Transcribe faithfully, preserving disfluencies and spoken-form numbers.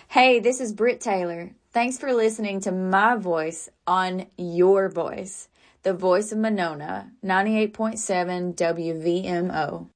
Hey, this is Britt Taylor. Thanks for listening to my voice on your voice, the voice of Monona, ninety-eight point seven W V M O.